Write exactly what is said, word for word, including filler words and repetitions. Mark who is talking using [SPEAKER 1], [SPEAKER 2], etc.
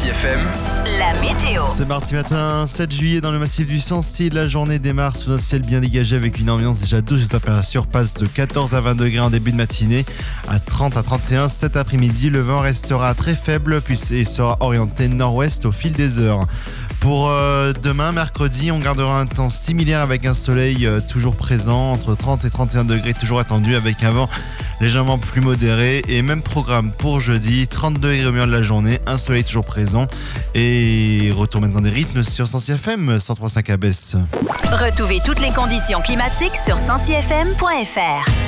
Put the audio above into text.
[SPEAKER 1] Sensi F M,
[SPEAKER 2] la météo.
[SPEAKER 3] C'est mardi matin, sept juillet dans le massif du Sancy. La journée démarre sous un ciel bien dégagé avec une ambiance déjà douce. Les températures passent de quatorze à vingt degrés en début de matinée, à trente à trente et un cet après-midi. Le vent restera très faible puis et sera orienté nord-ouest au fil des heures. Pour euh, demain, mercredi, on gardera un temps similaire avec un soleil euh, toujours présent, entre trente et trente et un degrés toujours attendu, avec un vent légèrement plus modéré. Et même programme pour jeudi, trente degrés au milieu de la journée, un soleil toujours présent. Et retour maintenant des rythmes sur Sensi F M, cent trois virgule cinq à Besse.
[SPEAKER 2] Retrouvez toutes les conditions climatiques sur sensi f m point f r.